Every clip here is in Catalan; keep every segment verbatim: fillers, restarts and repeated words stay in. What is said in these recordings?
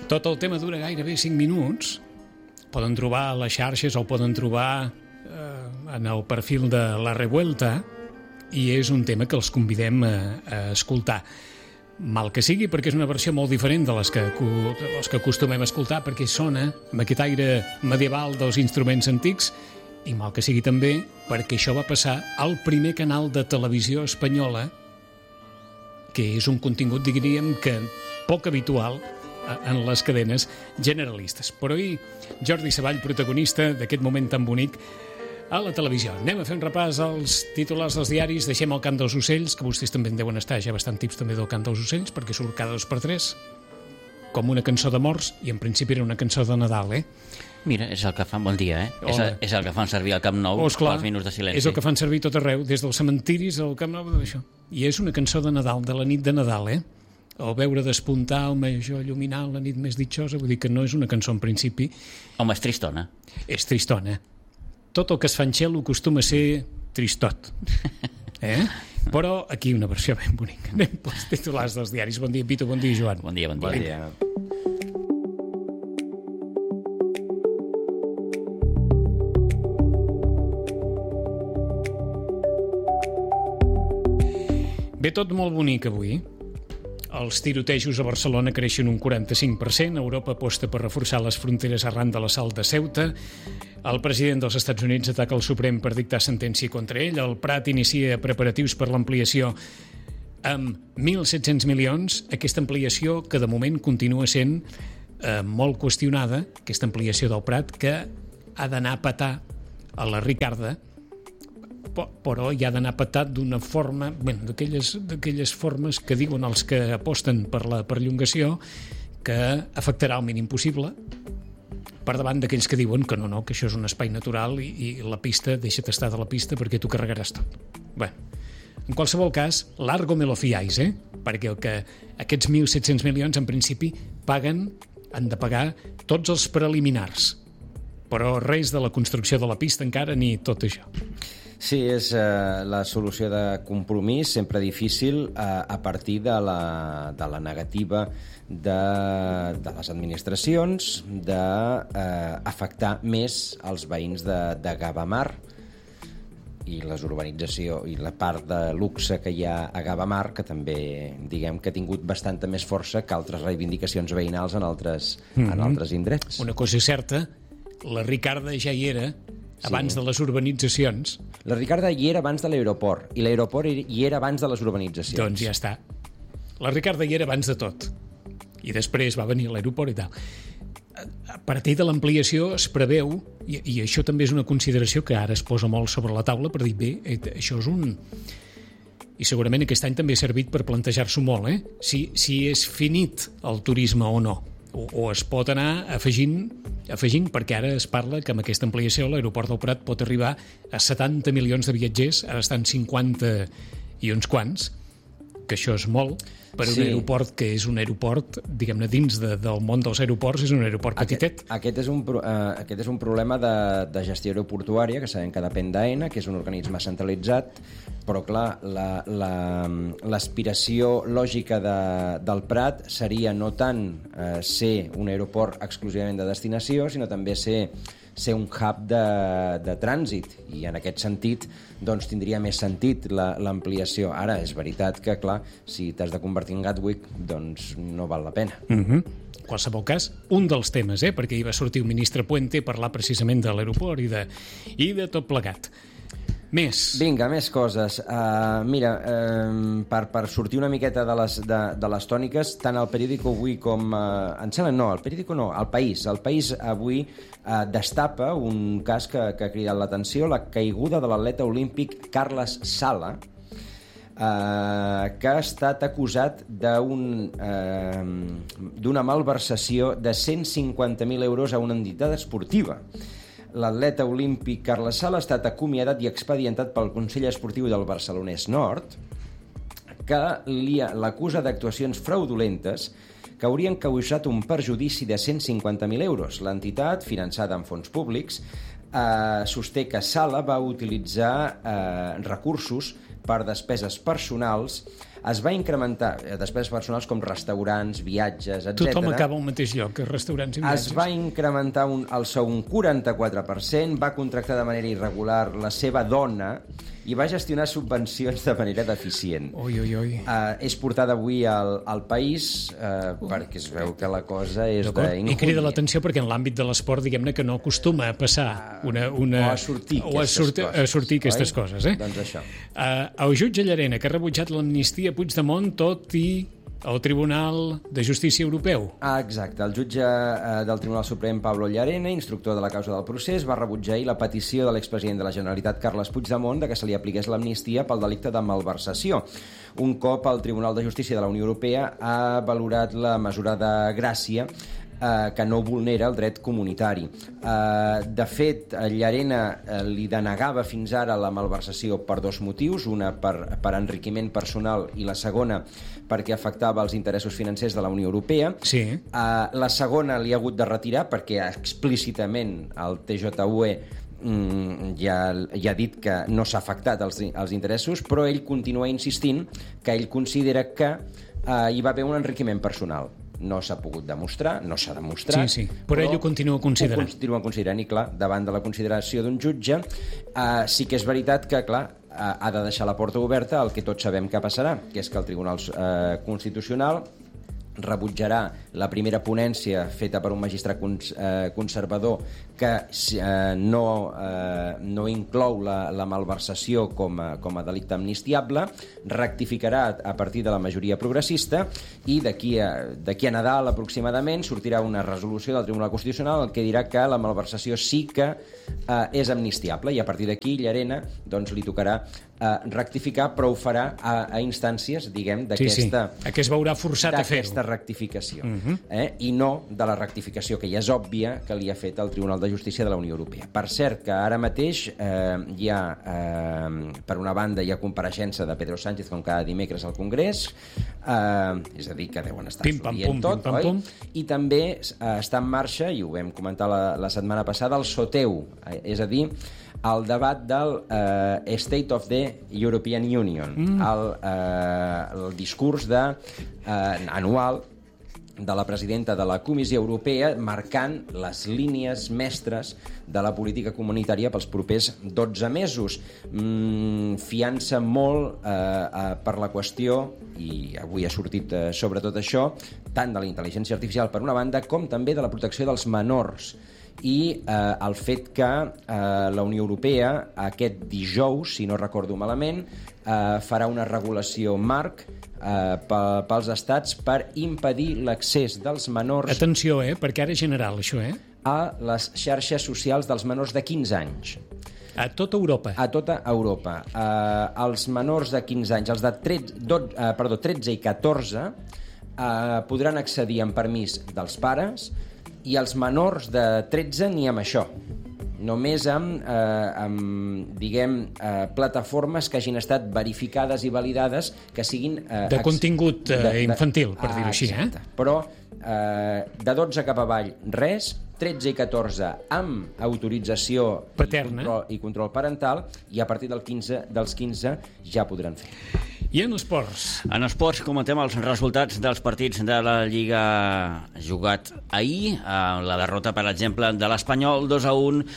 Tot el tema dura gairebé cinc minuts. Poden trobar a les xarxes o poden trobar eh, en el perfil de La Revuelta, i és un tema que els convidem a, a escoltar. Mal que sigui, perquè és una versió molt diferent de les que, de les que acostumem a escoltar, perquè sona amb aquest aire medieval dels instruments antics, i mal que sigui també perquè això va passar al primer canal de televisió espanyola, que és un contingut, diríem, que poc habitual en les cadenes generalistes. Però ahir, Jordi Savall, protagonista d'aquest moment tan bonic a la televisió. Anem a fer un repàs als titulars dels diaris. Deixem el cant dels ocells, que vostès també en deuen estar ja bastant tips també del cant dels ocells, perquè surt cada dos per tres, com una cançó de morts, i en principi era una cançó de Nadal, eh? Mira, és el que fan, bon dia, eh? És el, és el que fan servir al Camp Nou oh, esclar, pels minuts de silenci. És el que fan servir tot arreu, des dels cementiris al Camp Nou, d'això. I és una cançó de Nadal, de la nit de Nadal, eh? El veure despuntar el major il·luminar la nit més ditxosa, vull dir que no és una cançó en principi. Home, és tristona. És tristona. Tot el que es fa en xelo acostuma a ser tristot. Eh? Però aquí una versió ben bonica. Anem pels titulars dels diaris. Bon dia, Vito, bon dia, Joan. Bon dia, bon dia. Bon dia. Ve tot molt bonic avui. Els tirotejos a Barcelona creixen un quaranta-cinc per cent, Europa aposta per reforçar les fronteres arran de l'assalt de Ceuta, el president dels Estats Units ataca el Suprem per dictar sentència contra ell, el Prat inicia preparatius per l'ampliació amb mil set-cents milions, aquesta ampliació que de moment continua sent eh, molt qüestionada, aquesta ampliació del Prat, que ha d'anar a petar a la Ricarda, però hi ha d'anar patat d'una forma, bé, d'aquelles, d'aquelles formes que diuen els que aposten per la perllongació, que afectarà el mínim possible, per davant d'aquells que diuen que no, no, que això és un espai natural i, i la pista, deixa't estar de la pista perquè tu carregaràs tot. Bé, en qualsevol cas, largo me lo fiáis, eh? Perquè el que aquests mil set-cents milions en principi paguen, han de pagar tots els preliminars, però res de la construcció de la pista encara ni tot això. Sí, és eh, la solució de compromís, sempre difícil, eh, a partir de la, de la negativa de, de les administracions d'afectar eh, més els veïns de, de Gavamar i les urbanització i la part de luxe que hi ha a Gavamar, que també diguem que ha tingut bastanta més força que altres reivindicacions veïnals en altres, mm-hmm. en altres indrets. Una cosa és certa, la Ricarda ja hi era abans sí. de les urbanitzacions. La Ricarda hi era abans de l'aeroport, i l'aeroport hi era abans de les urbanitzacions. Doncs ja està. La Ricarda hi era abans de tot. I després va venir l'aeroport i tal. A partir de l'ampliació es preveu, i, i això també és una consideració que ara es posa molt sobre la taula per dir, bé, això és un... I segurament aquest any també ha servit per plantejar-s'ho molt, eh? Si, si és finit el turisme o no. O, o es pot anar afegint, afegint, perquè ara es parla que amb aquesta ampliació l'aeroport del Prat pot arribar a setanta milions de viatgers, ara estan cinquanta i uns quants, que això és molt, per un sí. aeroport que és un aeroport, diguem-ne, dins de, del món dels aeroports, és un aeroport petitet. Aquest, aquest, és, un, uh, aquest és un problema de, de gestió aeroportuària, que sabem que depèn d'AENA, que és un organisme centralitzat, però clar, la, la, l'aspiració lògica de, del Prat seria no tant eh, ser un aeroport exclusivament de destinació, sinó també ser, ser un hub de, de trànsit, i en aquest sentit doncs, tindria més sentit la, l'ampliació. Ara, és veritat que, clar, si t'has de convertir en Gatwick, doncs no val la pena. Mhm. En qualsevol cas, un dels temes, eh, perquè hi va sortir el ministre Puente a parlar precisament de l'aeroport i de, i de tot plegat. Més. Vinga, més coses. Uh, mira, uh, per, per sortir una miqueta de les, de, de les tòniques, tant el Periódico avui com... Uh, em sembla, no, el Periódico no, el País. El País avui uh, destapa un cas que, que ha cridat l'atenció, la caiguda de l'atleta olímpic Carles Sala, Uh, que ha estat acusat d'un, uh, d'una malversació de cent cinquanta mil euros a una entitat esportiva. L'atleta olímpic Carles Sala ha estat acomiadat i expedientat pel Consell Esportiu del Barcelonès Nord, que li, l'acusa d'actuacions fraudulentes que haurien causat un perjudici de cent cinquanta mil euros. L'entitat, finançada amb fons públics, eh, sosté que Sala va utilitzar eh, recursos per despeses personals Es va incrementar despeses personals com restaurants, viatges, etcètera. Tothom acaba al mateix lloc, restaurants i viatges. Es va incrementar un, el sou un quaranta-quatre per cent, va contractar de manera irregular la seva dona i va gestionar subvencions de manera deficient. Ui, ui, ui. Uh, és portada avui al, al País uh, perquè es veu que la cosa és d'incúria. I crida l'atenció perquè en l'àmbit de l'esport, diguem-ne que no acostuma a passar una... una... O a sortir o a sortir, coses, a sortir aquestes oi? Coses, eh? Doncs això. Uh, el jutge Llarena, que ha rebutjat l'amnistia a Puigdemont, tot i el Tribunal de Justícia Europeu. Ah, exacte. El jutge eh, del Tribunal Suprem, Pablo Llarena, instructor de la causa del procés, va rebutjar ahir la petició de l'expresident de la Generalitat, Carles Puigdemont, de que se li apliqués l'amnistia pel delicte de malversació. Un cop el Tribunal de Justícia de la Unió Europea ha valorat la mesura de gràcia eh, que no vulnera el dret comunitari. Eh, de fet, Llarena eh, li denegava fins ara la malversació per dos motius, una per, per enriquiment personal i la segona perquè afectava els interessos financers de la Unió Europea. Sí. Uh, la segona li ha hagut de retirar perquè explícitament el T J U E mm, ja, ja ha dit que no s'ha afectat els, els interessos, però ell continua insistint que ell considera que uh, hi va haver un enriquiment personal. No s'ha pogut demostrar, no s'ha demostrat. Sí, sí, però, però ell ho continua considerant. Ho continua considerant i, clar, davant de la consideració d'un jutge, uh, sí que és veritat que, clar, ha de deixar la porta oberta al que tots sabem que passarà, que és que el Tribunal eh, Constitucional rebutjarà la primera ponència feta per un magistrat cons, eh, conservador que eh, no, eh, no inclou la, la malversació com a, com a delicte amnistiable, rectificarà a partir de la majoria progressista i d'aquí a, d'aquí a Nadal aproximadament sortirà una resolució del Tribunal Constitucional que dirà que la malversació sí que eh, és amnistiable i a partir d'aquí Llarena doncs, li tocarà eh, rectificar, però ho farà a, a instàncies, diguem, d'aquesta... Sí, sí. Que es veurà forçat a fer-ho. Rectificació, uh uh-huh. eh? I no de la rectificació que ja és òbvia que li ha fet el Tribunal de Justícia de la Unió Europea. Per cert, que ara mateix eh, hi ha, eh, per una banda, hi ha compareixença de Pedro Sánchez com cada dimecres al Congrés, eh, és a dir, que deuen estar pim, pam, pum, tot, pim, pam, pum. I també eh, està en marxa, i ho vam comentar la, la setmana passada, el SOTEU, eh, és a dir, el debat del eh, State of the European Union, mm. el, eh, el discurs de, eh, anual de la presidenta de la Comissió Europea marcant les línies mestres de la política comunitària pels propers dotze mesos, mm, fiant-se molt eh, eh, per la qüestió, i avui ha sortit eh, sobre tot això, tant de la intel·ligència artificial per una banda com també de la protecció dels menors i eh, el fet que eh, la Unió Europea aquest dijous, si no recordo malament, eh, farà una regulació marc eh, pels estats per impedir l'accés dels menors... Atenció, eh, perquè ara és general, això, eh? A les xarxes socials dels menors de quinze anys. A tota Europa. A tota Europa. Eh, els menors de quinze anys, els de tretze, dotze, eh, perdó, tretze i catorze, eh, podran accedir amb permís dels pares, i els menors de tretze ni amb això. Només amb, eh, amb diguem, eh, plataformes que hagin estat verificades i validades que siguin... Eh, de contingut eh, de, de, infantil, per ah, dir-ho així, eh? Però eh, de dotze cap avall, res, tretze i catorze amb autorització paterna i control, i control parental, i a partir del quinze, dels quinze ja podran fer. I en esports? En esports comentem els resultats dels partits de la Lliga jugat ahir, la derrota, per exemple, de l'Espanyol dos a un,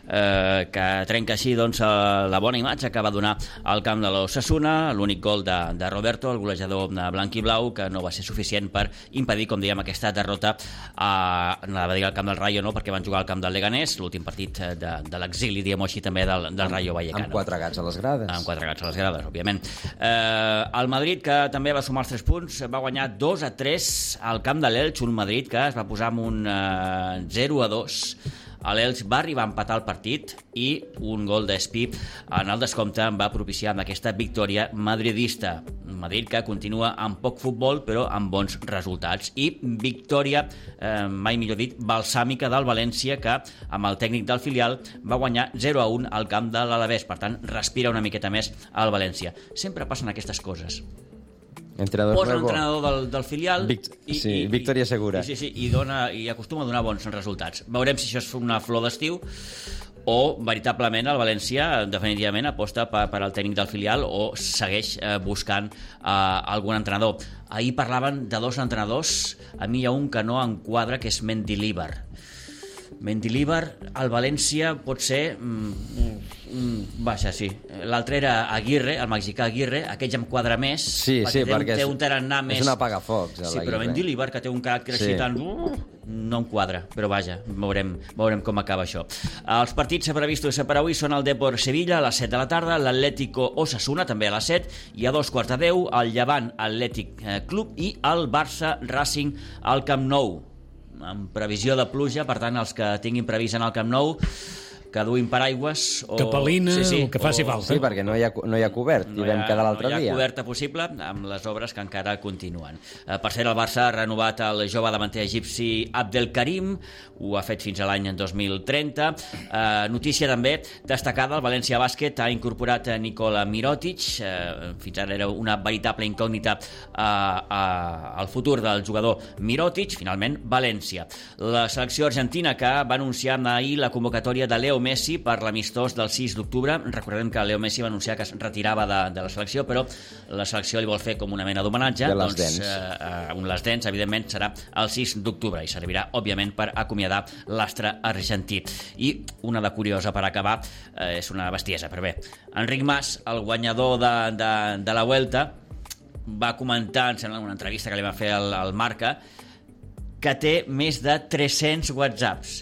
eh, que trenca així doncs, la bona imatge que va donar al camp de l'Osasuna, l'únic gol de, de Roberto, el golejador blanc i blau, que no va ser suficient per impedir, com dèiem, aquesta derrota a, anava a dir al camp del Rayo, no, perquè van jugar al camp del Leganés, l'últim partit de, de l'exili, diguem-ho així, també del, del Rayo Vallecano. Amb quatre gats a les grades. Amb quatre gats a les grades, òbviament. Eh, el Madrid, que també va sumar els tres punts, va guanyar dos a tres al camp de l'Elx, un Madrid que es va posar amb un eh, zero a dos. L'Elx va arribar a empatar el partit i un gol d'Espí en el descompte va propiciar amb aquesta victòria madridista. Madrid que continua amb poc futbol però amb bons resultats. I victòria, eh, mai millor dit, balsàmica del València, que amb el tècnic del filial va guanyar zero a un al camp de l'Alavés. Per tant, respira una miqueta més al València. Sempre passen aquestes coses. Entrenador posa l'entrenador del, del filial Vict i, sí, i, victòria segura i, sí, sí, i, dona, i acostuma a donar bons resultats. Veurem si això és una flor d'estiu o veritablement el València definitivament aposta per, per al tècnic del filial o segueix eh, buscant eh, algun entrenador. Ahir parlaven de dos entrenadors, a mi hi ha un que no enquadra, que és Mendilibar. Mendilibar, al València pot ser mm, mm, vaja, sí, l'altre era Aguirre, el mexicà Aguirre, aquest ja em quadra més, sí, perquè, sí, té, perquè té és, un tarannà més... és un apagafocs, sí, però Mendilibar, que té un caràcter sí. així tan... Uh, no em quadra, però vaja, veurem, veurem com acaba això. Els partits previstos per avui són el Depor Sevilla a les set de la tarda, l'Atlético Osasuna també a les set, i a dos quarts de deu el Llevant Atlètic Club i el Barça Racing al Camp Nou, amb previsió de pluja, per tant els que tinguin previst en el Camp Nou que duin paraigües o... Capelina, sí, sí, o que faci o... falta. Sí, perquè no hi ha, no hi ha cobert, no hi vam quedar l'altre dia. No hi ha coberta possible amb les obres que encara continuen. Eh, per cert, el Barça ha renovat el jove davanter egipci Abdelkarim, ho ha fet fins a l'any dos mil trenta. Eh, notícia també destacada, el València Bàsquet ha incorporat a Nikola Mirotic, eh, fins ara era una veritable incògnita eh, eh, al futur del jugador Mirotic, finalment València. La selecció argentina, que va anunciar ahir la convocatòria de Leo Messi per l'amistós del sis d'octubre. Recordem que Leo Messi va anunciar que es retirava de, de la selecció, però la selecció li vol fer com una mena d'homenatge. De les doncs, dents. Eh, un les dents, evidentment, serà el sis d'octubre i servirà, òbviament, per acomiadar l'astre argentí. I una de curiosa per acabar, eh, és una bestiesa, però bé. Enric Mas, el guanyador de, de, de la Vuelta, va comentar, em sembla, en una entrevista que li va fer al, al Marca, que té més de tres-cents whatsapps.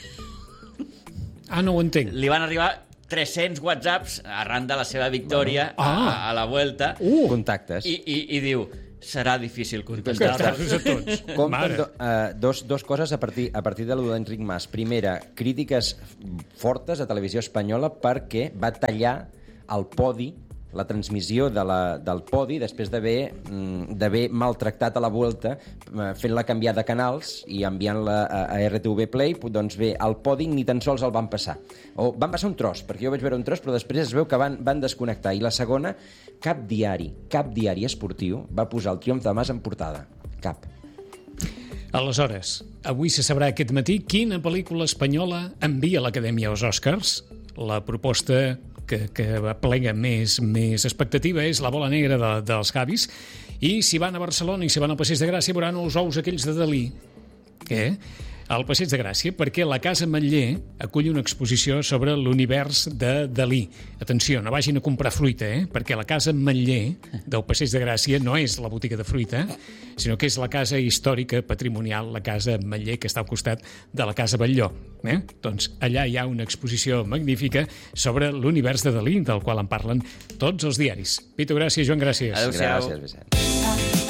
Ah, no ho entenc. Li van arribar tres-cents whatsapps arran de la seva victòria ah. a, a la Vuelta. Uh. Contactes. I, i, i diu, serà difícil contestar. Contestar-los a tots. Compten do, uh, dos, dos coses a partir, a partir de l'u d'Enric Mas. Primera, crítiques fortes a Televisió Espanyola perquè va tallar el podi, la transmissió de la, del podi després d'haver d'haver maltractat a la Vuelta, fent-la canviar de canals i enviant-la a, a R T V Play. Doncs bé, el podi ni tan sols el van passar. O van passar un tros, perquè jo vaig veure un tros, però després es veu que van, van desconnectar. I la segona, cap diari, cap diari esportiu va posar el triomf de Mas en portada. Cap. Aleshores, avui se sabrà aquest matí quina pel·lícula espanyola envia l'Acadèmia als Oscars. La proposta que, que plega més, més expectativa és La bola negra de, dels Javis, i si van a Barcelona i si van al Passeig de Gràcia veuran els ous aquells de Dalí. Què? Al Passeig de Gràcia, perquè la Casa Ametller acull una exposició sobre l'univers de Dalí. Atenció, no vagin a comprar fruita, eh? Perquè la Casa Ametller del Passeig de Gràcia no és la botiga de fruita, sinó que és la casa històrica patrimonial, la Casa Ametller, que està al costat de la Casa Batlló. Eh? Doncs allà hi ha una exposició magnífica sobre l'univers de Dalí, del qual en parlen tots els diaris. Pitu, gràcies, Joan, gràcies. Adéu-siau. Gràcies, Vicent.